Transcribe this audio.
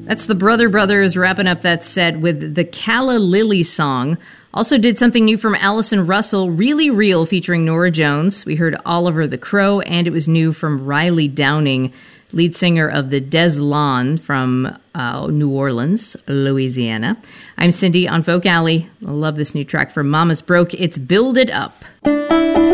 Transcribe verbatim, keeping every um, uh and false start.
That's the Brother Brothers wrapping up that set with the Calla Lily song. Also did something new from Allison Russell, Really Real, featuring Norah Jones. We heard Oliver the Crow, and it was new from Riley Downing, lead singer of the Des Lawns from uh, New Orleans, Louisiana. I'm Cindy on Folk Alley. I love this new track from Mama's Broke. It's Build It Up.